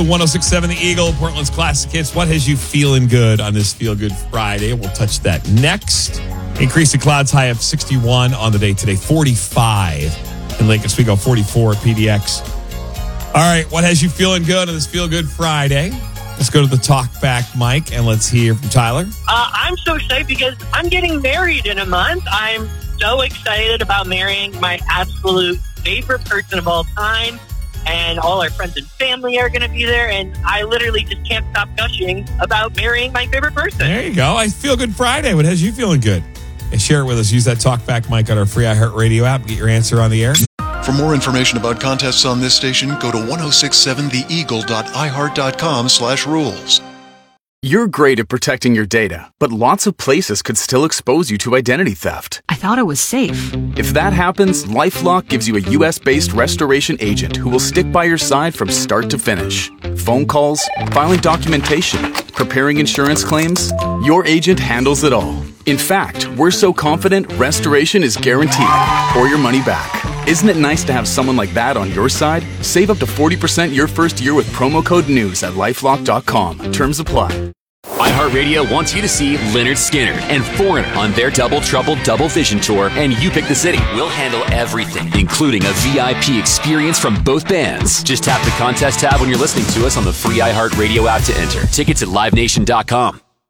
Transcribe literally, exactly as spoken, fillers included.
one oh six point seven The Eagle, Portland's classic hits. What has you feeling good on this Feel Good Friday? We'll touch that next. Increase the clouds, high of sixty-one on the day today, forty-five in Lake Oswego, forty-four at P D X. All right, what has you feeling good on this Feel Good Friday? Let's go to the talk back mic and let's hear from Tyler. Uh, I'm so excited because I'm getting married in a month. I'm so excited about marrying my absolute favorite person of all time. And all our friends and family are going to be there. And I literally just can't stop gushing about marrying my favorite person. There you go. I Feel Good Friday. What has you feeling good? And share it with us. Use that talk back mic on our free iHeartRadio app. Get your answer on the air. For more information about contests on this station, go to ten sixty-seven the eagle dot i heart dot com slash rules. You're great at protecting your data, but lots of places could still expose you to identity theft. I thought it was safe. If that happens, LifeLock gives you a U S-based restoration agent who will stick by your side from start to finish. Phone calls, filing documentation, preparing insurance claims, your agent handles it all. In fact, we're so confident restoration is guaranteed or your money back. Isn't it nice to have someone like that on your side? Save up to forty percent your first year with promo code NEWS at lifelock dot com. Terms apply. iHeartRadio wants you to see Lynyrd Skynyrd and Foreigner on their Double Trouble Double Vision Tour, and you pick the city. We'll handle everything, including a V I P experience from both bands. Just tap the contest tab when you're listening to us on the free iHeartRadio app to enter. Tickets at live nation dot com.